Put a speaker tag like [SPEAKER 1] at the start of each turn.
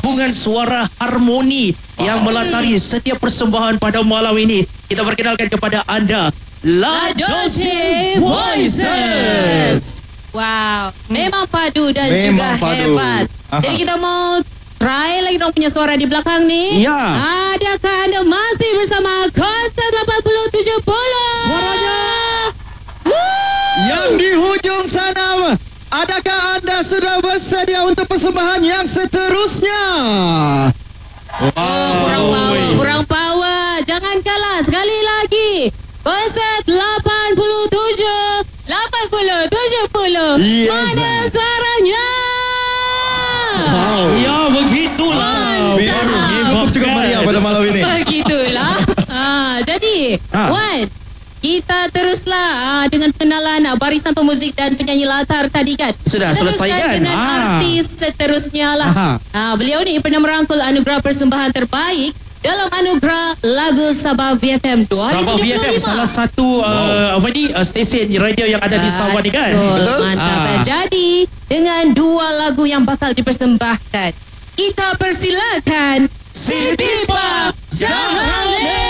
[SPEAKER 1] gabungan suara harmoni yang melatari setiap persembahan pada malam ini. Kita perkenalkan kepada anda La Dolce Voices.
[SPEAKER 2] Wow, memang padu dan
[SPEAKER 3] Memang
[SPEAKER 2] juga
[SPEAKER 3] padu.
[SPEAKER 2] hebat. Jadi kita mau try lagi dong punya suara di belakang ni.
[SPEAKER 1] Ya.
[SPEAKER 2] Adakah anda masih bersama Konsert 8070?
[SPEAKER 1] Suaranya.
[SPEAKER 3] Yang di hujung sana, adakah anda sudah bersedia untuk persembahan yang seterusnya?
[SPEAKER 2] Kurang power. Jangan kalah sekali lagi. Konsert 8070.
[SPEAKER 3] Yes.
[SPEAKER 2] Mana suaranya?
[SPEAKER 3] Wow.
[SPEAKER 1] Ya, begitulah.
[SPEAKER 3] Cukup juga meriah pada malam ini.
[SPEAKER 2] Begitulah. Jadi, Wan, kita teruslah dengan pengenalan barisan pemuzik dan penyanyi latar tadi kan.
[SPEAKER 1] Sudah selesai kan?
[SPEAKER 2] Dengan artis seterusnya lah. Beliau ni pernah merangkul anugerah persembahan terbaik dalam anugerah lagu Sabah BFM 2025.
[SPEAKER 1] Sabah BFM salah satu stesen radio yang ada di Sabah ni kan.
[SPEAKER 2] Betul. Mantap. Jadi dengan dua lagu yang bakal dipersembahkan, kita persilakan Siti Pak Jahalia.